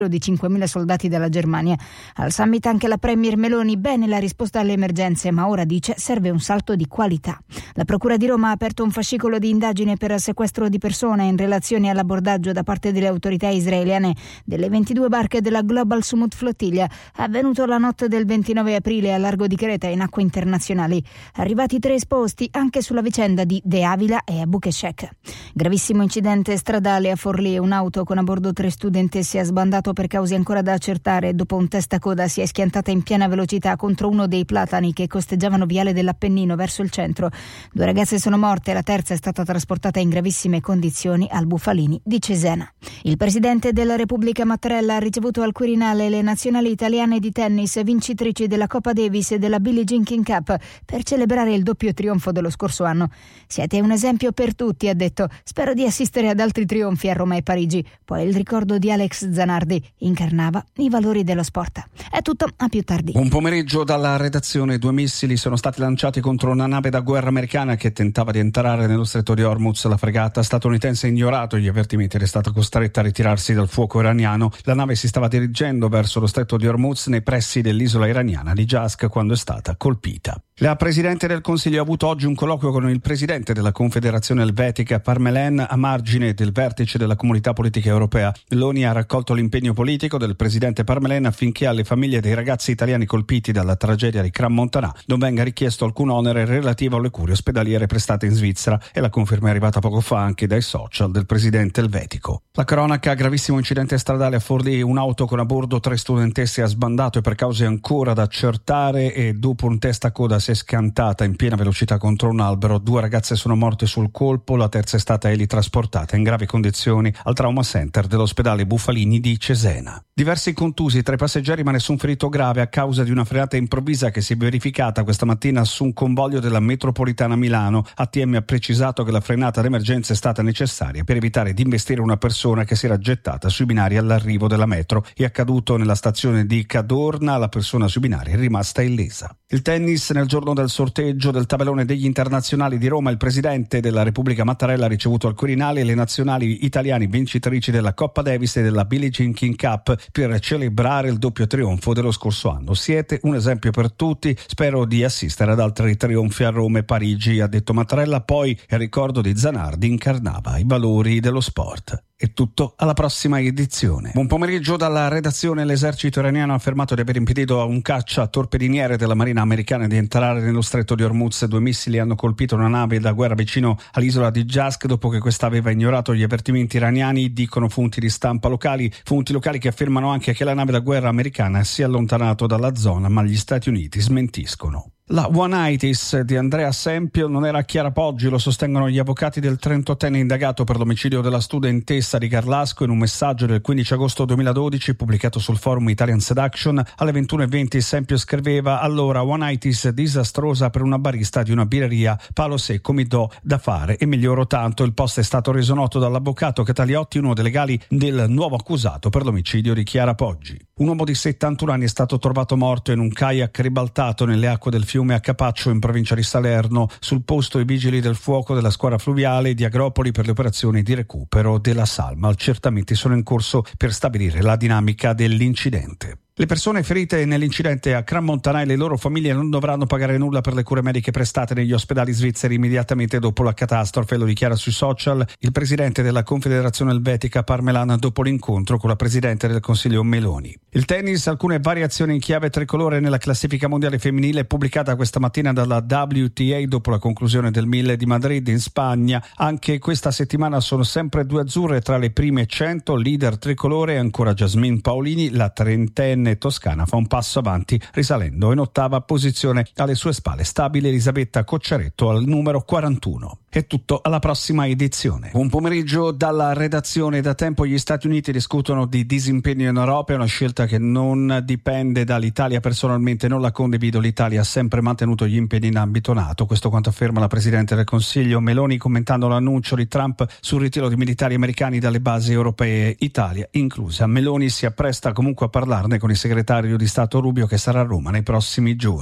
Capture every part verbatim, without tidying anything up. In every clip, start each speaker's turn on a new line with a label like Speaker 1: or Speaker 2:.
Speaker 1: di cinquemila soldati dalla Germania. Al summit anche la premier Meloni, bene la risposta alle emergenze, ma ora dice serve un salto di qualità. La Procura di Roma ha aperto un fascicolo di indagine per sequestro di persone in relazione all'abbordaggio da parte delle autorità israeliane delle ventidue barche della Global Sumut Flottiglia, avvenuto la notte del ventinove aprile a largo di Creta in acque internazionali. Arrivati tre esposti anche sulla vicenda di De Avila e Abu Keshek. Gravissimo incidente stradale a Forlì, un'auto con a bordo tre studentesse ha sbandato per cause ancora da accertare. Dopo un testacoda si è schiantata in piena velocità contro uno dei platani che costeggiavano Viale dell'Appennino verso il centro. Due ragazze sono morte, la terza è stata trasportata in gravissime condizioni al Bufalini di Cesena. Il presidente della Repubblica Mattarella ha ricevuto al Quirinale le nazionali italiane di tennis vincitrici della Coppa Davis e della Billie Jean King Cup per celebrare il doppio trionfo dello scorso anno. Siete un esempio per tutti, ha detto. Spero di assistere ad altri trionfi a Roma e Parigi. Poi il ricordo di Alex Zanardi incarnava i valori dello sport. È tutto, a più tardi.
Speaker 2: Un pomeriggio dalla redazione. Due missili sono stati lanciati contro una nave da guerra americana che tentava di entrare nello stretto di Hormuz. La fregata statunitense ha ignorato gli avvertimenti ed è stata costretta a ritirarsi dal fuoco iraniano. La nave si stava dirigendo verso lo stretto di Hormuz nei pressi dell'isola iraniana di Jask quando è stata colpita. La Presidente del Consiglio ha avuto oggi un colloquio con il Presidente della Confederazione Elvetica Parmelen a margine del vertice della Comunità Politica Europea. Meloni ha raccolto l'impegno politico del Presidente Parmelen affinché alle famiglie dei ragazzi italiani colpiti dalla tragedia di Crans-Montana non venga richiesto alcun onere relativo alle cure ospedaliere prestate in Svizzera, e la conferma è arrivata poco fa anche dai social del Presidente elvetico. La cronaca: gravissimo incidente stradale a Forlì, un'auto con a bordo tre studentesse ha sbandato e per cause ancora da accertare e dopo un testacoda si è scantata in piena velocità contro un albero. Due ragazze sono morte sul colpo, la terza è stata elitrasportata in gravi condizioni al Trauma Center dell'ospedale Bufalini di Cesena. Diversi contusi tra i passeggeri ma nessun ferito grave a causa di una frenata improvvisa che si è verificata questa mattina su un convoglio della metropolitana Milano. A T M ha precisato che la frenata d'emergenza è stata necessaria per evitare di investire una persona che si era gettata sui binari all'arrivo della metro. È accaduto nella stazione di Cadorna, la persona sui binari è rimasta illesa. Il tennis: nel giorno del sorteggio del tabellone degli internazionali di Roma, il Presidente della Repubblica Mattarella ha ricevuto al Quirinale le nazionali italiane vincitrici della Coppa Davis e della Billie Jean King Cup per celebrare il doppio trionfo dello scorso anno. Siete un esempio per tutti, spero di assistere ad altri trionfi a Roma e Parigi, ha detto Mattarella. Poi il ricordo di Zanardi incarnava i valori dello sport. È tutto, alla prossima edizione. Buon pomeriggio dalla redazione. L'esercito iraniano ha affermato di aver impedito a un caccia torpediniere della marina americana di entrare nello stretto di Hormuz. Due missili hanno colpito una nave da guerra vicino all'isola di Jask dopo che questa aveva ignorato gli avvertimenti iraniani, dicono fonti di stampa locali, fonti locali che affermano anche che la nave da guerra americana si è allontanato dalla zona, ma gli Stati Uniti smentiscono. La One-Itis di Andrea Sempio non era Chiara Poggi, lo sostengono gli avvocati del trentottenne indagato per l'omicidio della studentessa di Carlasco. In un messaggio del quindici agosto duemiladodici pubblicato sul forum Italian Seduction alle ventuno e venti Sempio scriveva: allora One-Itis disastrosa per una barista di una birreria, palo secco mi do da fare e miglioro tanto. Il post è stato reso noto dall'avvocato Cataliotti, uno dei legali del nuovo accusato per l'omicidio di Chiara Poggi. Un uomo di settantuno anni è stato trovato morto in un kayak ribaltato nelle acque del fiume a Capaccio in provincia di Salerno. Sul posto i vigili del fuoco della squadra fluviale di Agropoli per le operazioni di recupero della salma. Accertamenti sono in corso per stabilire la dinamica dell'incidente. Le persone ferite nell'incidente a Crans-Montana e le loro famiglie non dovranno pagare nulla per le cure mediche prestate negli ospedali svizzeri immediatamente dopo la catastrofe, lo dichiara sui social il presidente della Confederazione Elvetica Parmelan dopo l'incontro con la presidente del Consiglio Meloni. Il tennis: alcune variazioni in chiave tricolore nella classifica mondiale femminile pubblicata questa mattina dalla W T A dopo la conclusione del Mille di Madrid in Spagna. Anche questa settimana sono sempre due azzurre tra le prime cento. Leader tricolore è ancora Jasmine Paolini, la trentenne toscana fa un passo avanti risalendo in ottava posizione. Alle sue spalle stabile Elisabetta Cocciaretto al numero quarantuno. È tutto, alla prossima edizione. Buon pomeriggio dalla redazione. Da tempo gli Stati Uniti discutono di disimpegno in Europa, è una scelta che non dipende dall'Italia. Personalmente non la condivido, l'Italia ha sempre mantenuto gli impegni in ambito NATO, questo quanto afferma la Presidente del Consiglio Meloni commentando l'annuncio di Trump sul ritiro di militari americani dalle basi europee, Italia inclusa. Meloni si appresta comunque a parlarne con il segretario di Stato Rubio che sarà a Roma nei prossimi giorni.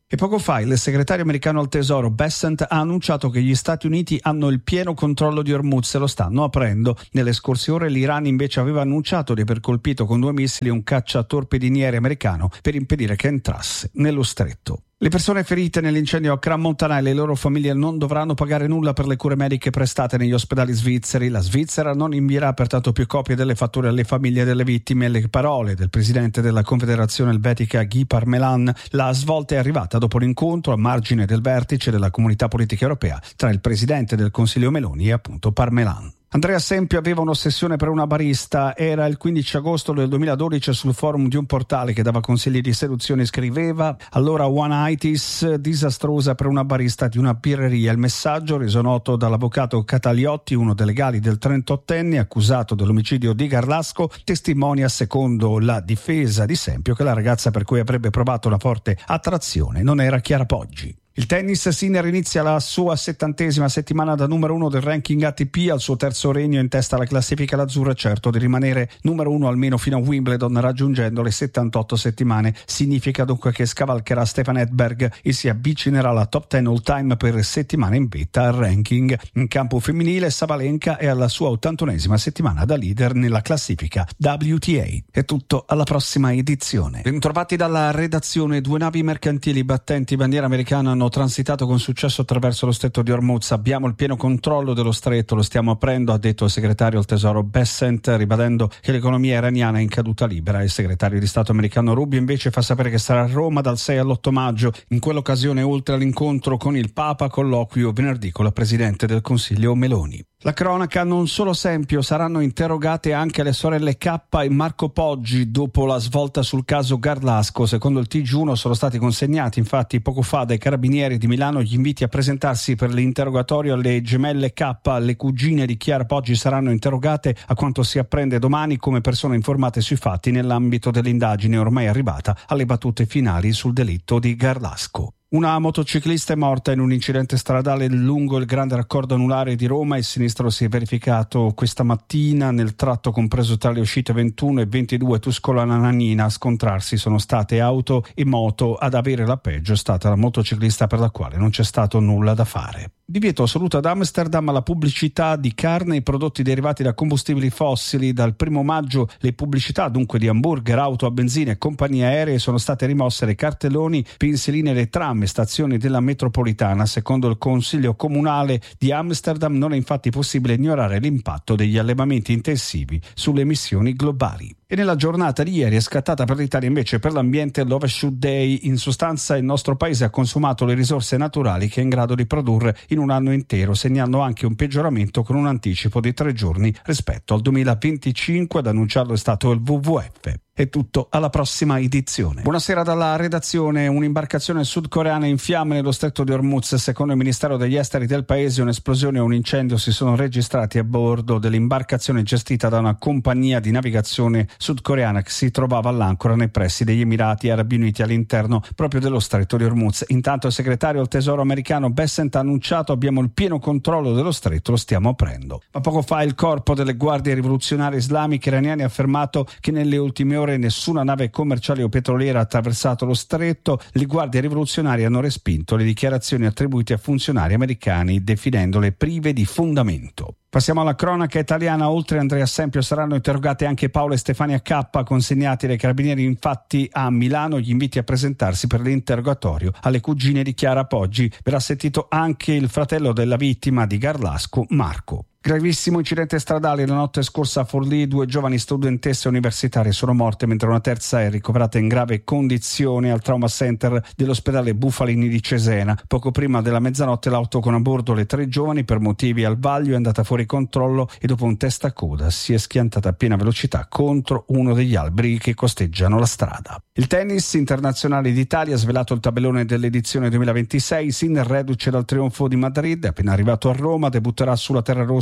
Speaker 2: E poco fa il segretario americano al Tesoro Bessent ha annunciato che gli Stati Uniti hanno il pieno controllo di Hormuz e lo stanno aprendo. Nelle scorse ore l'Iran invece aveva annunciato di aver colpito con due missili un cacciatorpediniere americano per impedire che entrasse nello stretto. Le persone ferite nell'incendio a Crans-Montana e le loro famiglie non dovranno pagare nulla per le cure mediche prestate negli ospedali svizzeri. La Svizzera non invierà pertanto più copie delle fatture alle famiglie delle vittime. Le parole del presidente della Confederazione Elvetica Guy Parmelin. La svolta è arrivata dopo l'incontro a margine del vertice della Comunità Politica Europea tra il presidente del Consiglio Meloni e appunto Parmelin. Andrea Sempio aveva un'ossessione per una barista. Era il quindici agosto del duemiladodici sul forum di un portale che dava consigli di seduzione. Scriveva: allora one-itis disastrosa per una barista di una birreria. Il messaggio, reso noto dall'avvocato Cataliotti, uno dei legali del trentottenne accusato dell'omicidio di Garlasco, testimonia secondo la difesa di Sempio che la ragazza per cui avrebbe provato una forte attrazione non era Chiara Poggi. Il tennis, Sinner inizia la sua settantesima settimana da numero uno del ranking A T P, al suo terzo regno in testa alla classifica l'azzurro è certo di rimanere numero uno almeno fino a Wimbledon, raggiungendo le settantotto settimane. Significa dunque che scavalcherà Stefan Edberg e si avvicinerà alla top dieci all time per settimane in vetta al ranking. In campo femminile Sabalenka è alla sua ottantunesima settimana da leader nella classifica W T A. È tutto, alla prossima edizione. Bentrovati dalla redazione. Due navi mercantili battenti bandiera americana hanno transitato con successo attraverso lo stretto di Hormuz. Abbiamo il pieno controllo dello stretto, lo stiamo aprendo, ha detto il segretario al Tesoro Bessent, ribadendo che l'economia iraniana è in caduta libera. Il segretario di Stato americano Rubio invece fa sapere che sarà a Roma dal sei all'otto maggio. In quell'occasione, oltre all'incontro con il Papa, colloquio venerdì con la Presidente del Consiglio Meloni. La cronaca, non solo Sempio, saranno interrogate anche le sorelle K e Marco Poggi dopo la svolta sul caso Garlasco. Secondo il T G uno sono stati consegnati infatti poco fa dai carabinieri di Milano gli inviti a presentarsi per l'interrogatorio alle gemelle K. Le cugine di Chiara Poggi saranno interrogate, a quanto si apprende domani, come persone informate sui fatti nell'ambito dell'indagine ormai arrivata alle battute finali sul delitto di Garlasco. Una motociclista è morta in un incidente stradale lungo il grande raccordo anulare di Roma. Il sinistro si è verificato questa mattina nel tratto compreso tra le uscite ventuno e ventidue Tuscolana-Nannina. A scontrarsi sono state auto e moto. Ad avere la peggio è stata la motociclista, per la quale non c'è stato nulla da fare. Divieto assoluto ad Amsterdam alla pubblicità di carne e prodotti derivati da combustibili fossili. Dal primo maggio le pubblicità dunque di hamburger, auto a benzina e compagnie aeree sono state rimosse dai cartelloni, pensiline e tram e stazioni della metropolitana. Secondo il Consiglio Comunale di Amsterdam non è infatti possibile ignorare l'impatto degli allevamenti intensivi sulle emissioni globali. E nella giornata di ieri è scattata per l'Italia invece per l'ambiente l'Overshoot Day. In sostanza il nostro paese ha consumato le risorse naturali che è in grado di produrre in un anno intero, segnando anche un peggioramento con un anticipo di tre giorni rispetto al duemilaventicinque. Ad annunciarlo è stato il W W F. È tutto, alla prossima edizione. Buonasera dalla redazione. Un'imbarcazione sudcoreana in fiamme nello stretto di Hormuz. Secondo il Ministero degli Esteri del paese, un'esplosione e un incendio si sono registrati a bordo dell'imbarcazione gestita da una compagnia di navigazione sudcoreana che si trovava all'ancora nei pressi degli Emirati Arabi Uniti, all'interno proprio dello stretto di Hormuz. Intanto il segretario al Tesoro americano Bessent ha annunciato: abbiamo il pieno controllo dello stretto, lo stiamo aprendo. Ma poco fa il corpo delle guardie rivoluzionarie islamiche iraniane ha affermato che nelle ultime ore nessuna nave commerciale o petroliera ha attraversato lo stretto. Le guardie rivoluzionarie hanno respinto le dichiarazioni attribuite a funzionari americani, definendole prive di fondamento. Passiamo alla cronaca italiana. Oltre a Andrea Sempio saranno interrogate anche Paolo e Stefania K, consegnati dai carabinieri infatti a Milano gli inviti a presentarsi per l'interrogatorio alle cugine di Chiara Poggi. Verrà sentito anche il fratello della vittima di Garlasco, Marco. Gravissimo incidente stradale la notte scorsa a Forlì. Due giovani studentesse universitarie sono morte, mentre una terza è ricoverata in grave condizione al trauma center dell'ospedale Bufalini di Cesena. Poco prima della mezzanotte l'auto con a bordo le tre giovani, per motivi al vaglio, è andata fuori controllo e dopo un testacoda si è schiantata a piena velocità contro uno degli alberi che costeggiano la strada. Il tennis internazionale d'Italia ha svelato il tabellone dell'edizione duemilaventisei. Sinner, reduce dal trionfo di Madrid, è appena arrivato a Roma, debutterà sulla terra rossa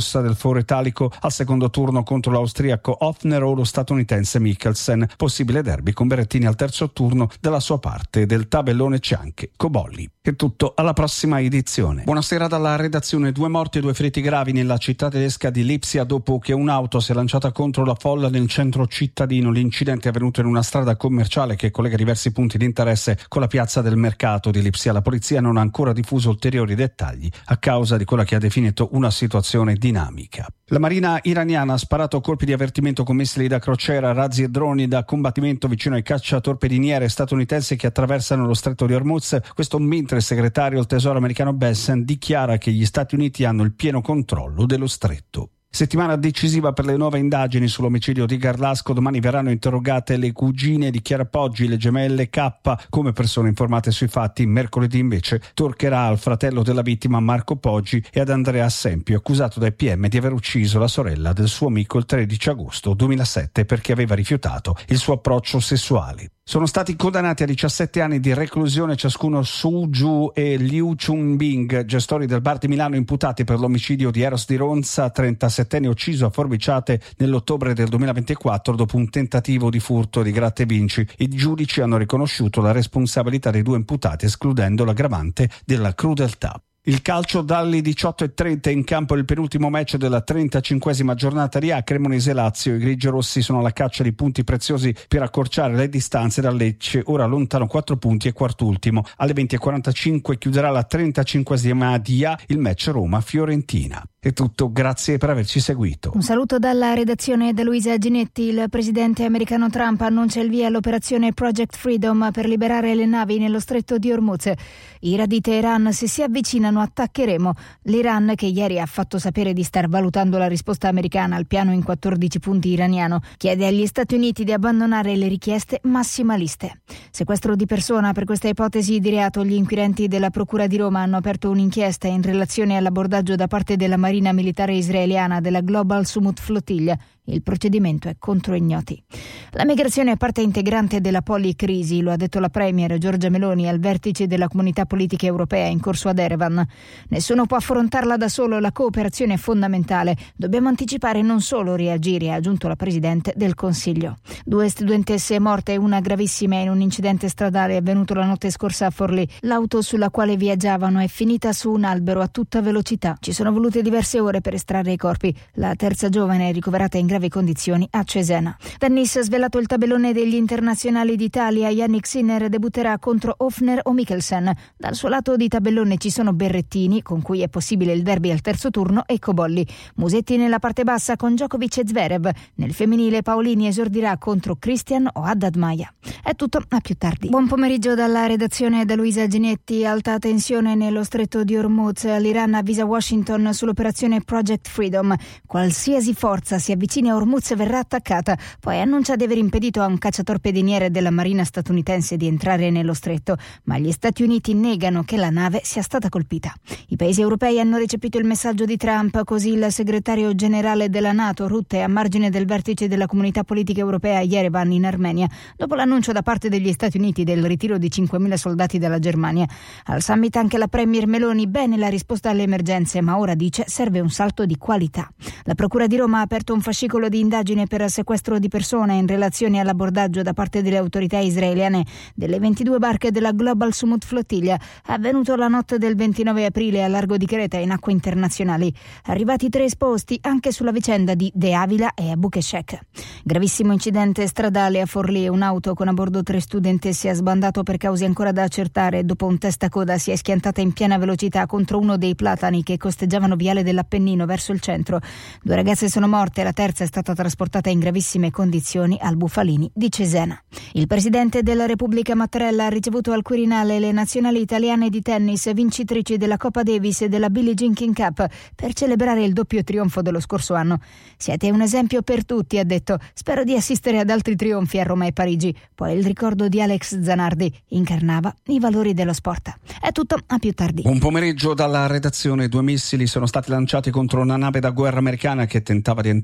Speaker 2: corsa del Foro Italico al secondo turno contro l'austriaco Hofner o lo statunitense Mikkelsen. Possibile derby con Berrettini al terzo turno. Dalla sua parte del tabellone c'è anche Cobolli. È tutto, alla prossima edizione. Buonasera dalla redazione. Due morti e due feriti gravi nella città tedesca di Lipsia dopo che un'auto si è lanciata contro la folla nel centro cittadino. L'incidente è avvenuto in una strada commerciale che collega diversi punti di interesse con la piazza del mercato di Lipsia. La polizia non ha ancora diffuso ulteriori dettagli a causa di quella che ha definito una situazione dinamica. La marina iraniana ha sparato colpi di avvertimento con missili da crociera, razzi e droni da combattimento vicino ai cacciatorpediniere statunitensi che attraversano lo stretto di Hormuz. Questo mentre il segretario del tesoro americano Bessent dichiara che gli Stati Uniti hanno il pieno controllo dello stretto. Settimana decisiva per le nuove indagini sull'omicidio di Garlasco. Domani verranno interrogate le cugine di Chiara Poggi, le gemelle K, come persone informate sui fatti. Mercoledì invece toccherà al fratello della vittima Marco Poggi e ad Andrea Assempio, accusato dai P M di aver ucciso la sorella del suo amico il tredici agosto duemilasette perché aveva rifiutato il suo approccio sessuale. Sono stati condannati a diciassette anni di reclusione ciascuno Su Ju e Liu Chunbing, gestori del bar di Milano, imputati per l'omicidio di Eros di Ronza, trentasettenne ucciso a forbiciate nell'ottobre del duemilaventiquattro dopo un tentativo di furto di gratta e vinci. I giudici hanno riconosciuto la responsabilità dei due imputati, escludendo l'aggravante della crudeltà. Il calcio dalle diciotto e trenta in campo il penultimo match della trentacinquesima giornata di A, Cremonese-Lazio. I grigiorossi sono alla caccia di punti preziosi per accorciare le distanze dal Lecce, ora lontano quattro punti e quartultimo. Alle venti e quarantacinque chiuderà la trentacinquesima di A, il match Roma-Fiorentina. È tutto, grazie per averci seguito.
Speaker 1: Un saluto dalla redazione da Luisa Ginetti. Il presidente americano Trump annuncia il via all'operazione Project Freedom per liberare le navi nello stretto di Hormuz. Ira di Teheran: se si avvicinano attaccheremo. L'Iran, che ieri ha fatto sapere di star valutando la risposta americana al piano in quattordici punti iraniano, chiede agli Stati Uniti di abbandonare le richieste massimaliste. Sequestro di persona. Per questa ipotesi di reato gli inquirenti della Procura di Roma hanno aperto un'inchiesta in relazione all'abordaggio da parte della Marina Militare Israeliana della Global Sumut Flotilla. Il procedimento è contro ignoti. La migrazione è parte integrante della policrisi, lo ha detto la premier Giorgia Meloni al vertice della Comunità Politica Europea in corso ad Erevan. Nessuno può affrontarla da solo, la cooperazione è fondamentale. Dobbiamo anticipare e non solo reagire, ha aggiunto la Presidente del Consiglio. Due studentesse morte e una gravissima in un incidente stradale avvenuto la notte scorsa a Forlì. L'auto sulla quale viaggiavano è finita su un albero a tutta velocità. Ci sono volute diverse ore per estrarre i corpi. La terza giovane è ricoverata in gravi condizioni a Cesena. Tennis, ha svelato il tabellone degli internazionali d'Italia. Yannick Sinner debutterà contro Hofner o Mikkelsen. Dal suo lato di tabellone ci sono Berrettini, con cui è possibile il derby al terzo turno, e Cobolli. Musetti nella parte bassa con Djokovic e Zverev. Nel femminile Paolini esordirà contro Christian o Haddad Maia. È tutto, a più tardi. Buon pomeriggio dalla redazione da Luisa Ginetti. Alta tensione nello stretto di Hormuz. L'Iran avvisa Washington sull'operazione Project Freedom. Qualsiasi forza si avvicini a Hormuz verrà attaccata. Poi annuncia di aver impedito a un cacciatorpediniere della marina statunitense di entrare nello stretto, ma gli Stati Uniti negano che la nave sia stata colpita. I paesi europei hanno recepito il messaggio di Trump, così il segretario generale della NATO Rutte a margine del vertice della Comunità Politica Europea a Yerevan in Armenia, dopo l'annuncio da parte degli Stati Uniti del ritiro di cinquemila soldati dalla Germania. Al summit anche la premier Meloni: bene la risposta alle emergenze, ma ora dice serve un salto di qualità. La Procura di Roma ha aperto un fascicolo di indagine per sequestro di persona in relazione all'abbordaggio da parte delle autorità israeliane delle ventidue barche della Global Sumut Flotilla, avvenuto la notte del ventinove aprile a largo di Creta in acque internazionali. Arrivati tre esposti anche sulla vicenda di De Avila e Abu Keshek. Gravissimo incidente stradale a Forlì. Un'auto con a bordo tre studentesse ha sbandato per cause ancora da accertare. Dopo un testacoda si è schiantata in piena velocità contro uno dei platani che costeggiavano Viale dell'Appennino verso il centro. Due ragazze sono morte, la terza è stata trasportata in gravissime condizioni al Bufalini di Cesena. Il presidente della Repubblica Mattarella ha ricevuto al Quirinale le nazionali italiane di tennis vincitrici della Coppa Davis e della Billie Jean King Cup per celebrare il doppio trionfo dello scorso anno. Siete un esempio per tutti, ha detto. Spero di assistere ad altri trionfi a Roma e Parigi. Poi il ricordo di Alex Zanardi incarnava i valori dello sport. È tutto, a più tardi.
Speaker 2: Un pomeriggio dalla redazione. Due missili sono stati lanciati contro una nave da guerra americana che tentava di entrare nello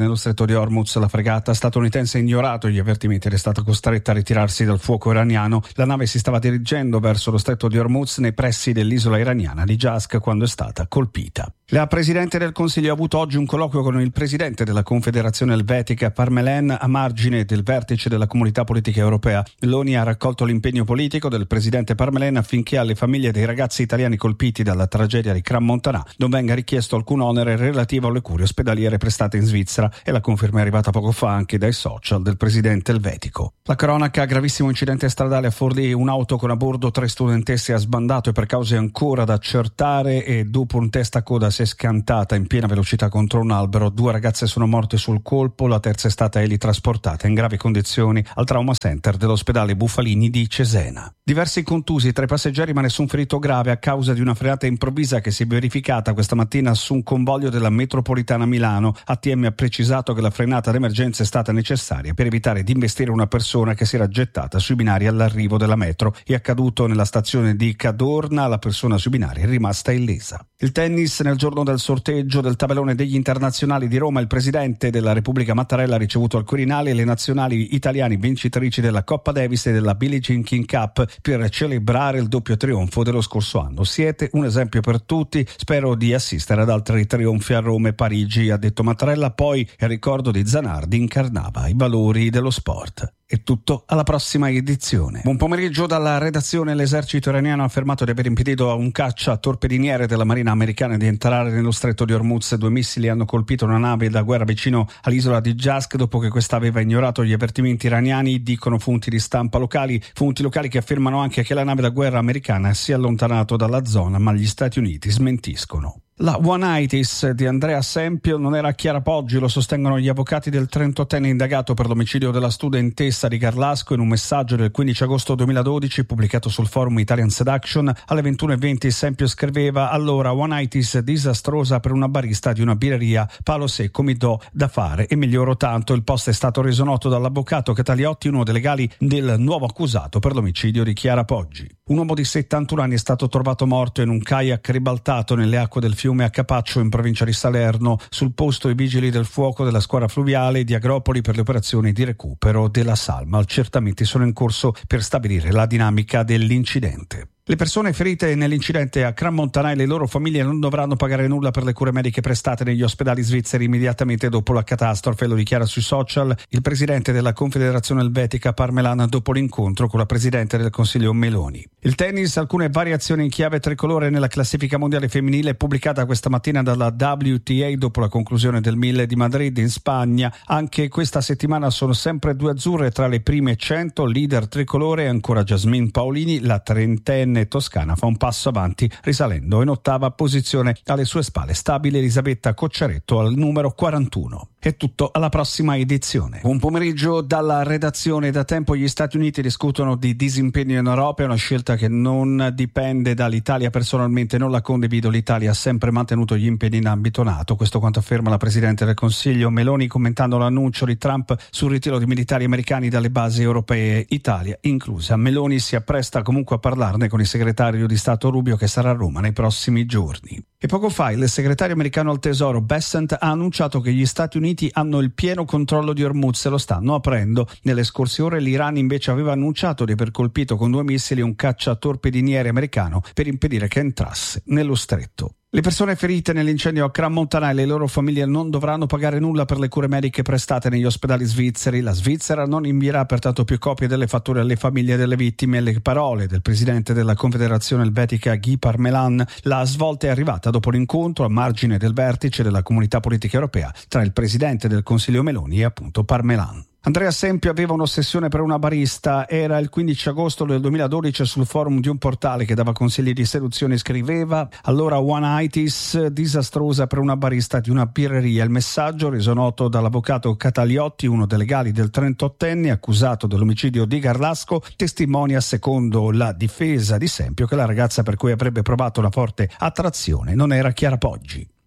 Speaker 2: nello stretto di Hormuz. La fregata statunitense ha ignorato gli avvertimenti ed è stata costretta a ritirarsi dal fuoco iraniano. La nave si stava dirigendo verso lo stretto di Hormuz nei pressi dell'isola iraniana di Jask quando è stata colpita. La Presidente del Consiglio ha avuto oggi un colloquio con il Presidente della Confederazione Elvetica Parmelin a margine del vertice della Comunità Politica Europea. Meloni ha raccolto l'impegno politico del Presidente Parmelin affinché alle famiglie dei ragazzi italiani colpiti dalla tragedia di Crans-Montana non venga richiesto alcun onere relativo alle cure ospedaliere prestate in Svizzera, e la conferma è arrivata poco fa anche dai social del Presidente elvetico. La cronaca: gravissimo incidente stradale a Forlì, un'auto con a bordo tre studentesse ha sbandato e per cause ancora da accertare e dopo un testacoda si è scantata in piena velocità contro un albero. Due ragazze sono morte sul colpo, la terza è stata elitrasportata in gravi condizioni al trauma center dell'ospedale Bufalini di Cesena. Diversi contusi tra i passeggeri ma nessun ferito grave a causa di una frenata improvvisa che si è verificata questa mattina su un convoglio della metropolitana Milano. A T M ha precisato che la frenata d'emergenza è stata necessaria per evitare di investire una persona che si era gettata sui binari all'arrivo della metro. È accaduto nella stazione di Cadorna, la persona sui binari è rimasta illesa. Il tennis: nel giorno del sorteggio del tabellone degli internazionali di Roma, il presidente della Repubblica Mattarella ha ricevuto al Quirinale le nazionali italiane vincitrici della Coppa Davis e della Billie Jean King Cup per celebrare il doppio trionfo dello scorso anno. Siete un esempio per tutti, spero di assistere ad altri trionfi a Roma e Parigi, ha detto Mattarella. Poi il ricordo di Zanardi incarnava i valori dello sport. È tutto, alla prossima edizione. Buon pomeriggio dalla redazione. L'esercito iraniano ha affermato di aver impedito a un caccia torpediniere della Marina americana di entrare nello stretto di Hormuz. Due missili hanno colpito una nave da guerra vicino all'isola di Jask dopo che questa aveva ignorato gli avvertimenti iraniani, dicono fonti di stampa locali. Fonti locali che affermano anche che la nave da guerra americana si è allontanato dalla zona, ma gli Stati Uniti smentiscono. La One-Itis di Andrea Sempio non era Chiara Poggi, lo sostengono gli avvocati del trentottenne indagato per l'omicidio della studentessa di Garlasco. In un messaggio del quindici agosto duemiladodici pubblicato sul forum Italian Seduction alle ventuno e venti Sempio scriveva: allora One-Itis disastrosa per una barista di una birreria, palo secco mi do da fare e miglioro tanto. Il post è stato reso noto dall'avvocato Cataliotti, uno dei legali del nuovo accusato per l'omicidio di Chiara Poggi. Un uomo di settantuno anni è stato trovato morto in un kayak ribaltato nelle acque del fiume a Capaccio in provincia di Salerno. Sul posto i vigili del fuoco della squadra fluviale di Agropoli per le operazioni di recupero della salma. Accertamenti sono in corso per stabilire la dinamica dell'incidente. Le persone ferite nell'incidente a Crans-Montana e le loro famiglie non dovranno pagare nulla per le cure mediche prestate negli ospedali svizzeri immediatamente dopo la catastrofe, lo dichiara sui social il presidente della Confederazione Elvetica Parmelin dopo l'incontro con la presidente del Consiglio Meloni. Il tennis: alcune variazioni in chiave tricolore nella classifica mondiale femminile pubblicata questa mattina dalla W T A dopo la conclusione del Mille di Madrid in Spagna. Anche questa settimana sono sempre due azzurre tra le prime cento. Leader tricolore è ancora Jasmine Paolini, la trentenne toscana fa un passo avanti risalendo in ottava posizione. Alle sue spalle stabile Elisabetta Cocciaretto al numero quarantuno. È tutto, alla prossima edizione. Buon pomeriggio dalla redazione. Da tempo gli Stati Uniti discutono di disimpegno in Europa, è una scelta che non dipende dall'Italia. Personalmente non la condivido, l'Italia ha sempre mantenuto gli impegni in ambito NATO, questo quanto afferma la Presidente del Consiglio Meloni commentando l'annuncio di Trump sul ritiro di militari americani dalle basi europee, Italia inclusa. Meloni si appresta comunque a parlarne con il segretario di Stato Rubio che sarà a Roma nei prossimi giorni. E poco fa il segretario americano al Tesoro Bessent ha annunciato che gli Stati Uniti hanno il pieno controllo di Hormuz e lo stanno aprendo. Nelle scorse ore l'Iran invece aveva annunciato di aver colpito con due missili un cacciatorpediniere americano per impedire che entrasse nello stretto. Le persone ferite nell'incendio a Crans-Montana e le loro famiglie non dovranno pagare nulla per le cure mediche prestate negli ospedali svizzeri. La Svizzera non invierà pertanto più copie delle fatture alle famiglie delle vittime. Le parole del presidente della Confederazione Elvetica Guy Parmelin. La svolta è arrivata dopo l'incontro a margine del vertice della Comunità Politica Europea tra il presidente del Consiglio Meloni e appunto Parmelin. Andrea Sempio aveva un'ossessione per una barista. Era il quindici agosto del duemiladodici sul forum di un portale che dava consigli di seduzione. Scriveva: allora One-Itis disastrosa per una barista di una birreria. Il messaggio reso noto dall'avvocato Cataliotti, uno dei legali del trentottenne accusato dell'omicidio di Garlasco, testimonia secondo la difesa di Sempio che la ragazza per cui avrebbe provato una forte attrazione non era Chiara Poggi.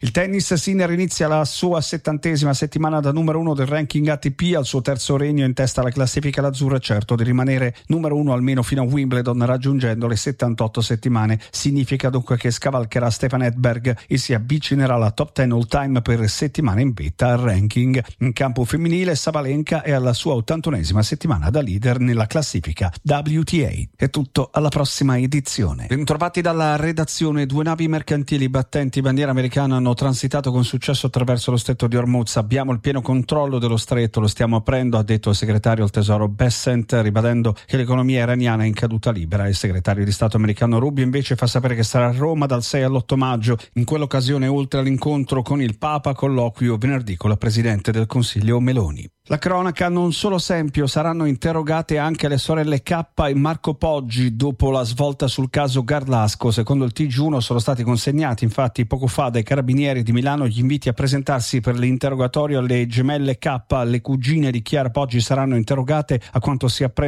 Speaker 2: Il tennis, Sinner inizia la sua settantesima settimana da numero uno del ranking A T P, al suo terzo regno in testa alla classifica l'azzurro è certo di rimanere numero uno almeno fino a Wimbledon, raggiungendo le settantotto settimane. Significa dunque che scavalcherà Stefan Edberg e si avvicinerà alla top dieci all time per settimane in vetta al ranking. In campo femminile Sabalenka è alla sua ottantunesima settimana da leader nella classifica W T A. È tutto, alla prossima edizione. Bentrovati dalla redazione. Due navi mercantili battenti bandiera americana hanno transitato con successo attraverso lo stretto di Hormuz. Abbiamo il pieno controllo dello stretto, lo stiamo aprendo, ha detto il segretario al tesoro Bessent, ribadendo che l'economia iraniana è in caduta libera. Il segretario di Stato americano Rubio invece fa sapere che sarà a Roma dal sei all'otto maggio. In quell'occasione, oltre all'incontro con il Papa, colloquio venerdì con la Presidente del Consiglio Meloni. La cronaca, non solo Sempio, saranno interrogate anche le sorelle K e Marco Poggi dopo la svolta sul caso Garlasco. Secondo il T G uno sono stati consegnati infatti poco fa dai carabinieri di Milano gli inviti a presentarsi per l'interrogatorio alle gemelle K. Le cugine di Chiara Poggi saranno interrogate, a quanto si apprende